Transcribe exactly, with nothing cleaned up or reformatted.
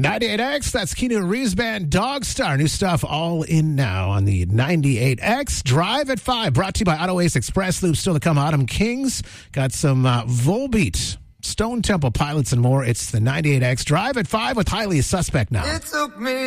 ninety-eight X, that's Keanu Reeves Band, Dog Star. New stuff all in now on the ninety-eight X. Drive at five, brought to you by Auto Ace Express Loop. Still to come, Autumn Kings. Got some uh, Volbeat, Stone Temple Pilots, and more. It's the ninety-eight X. Drive at five with Highly Suspect now. It took me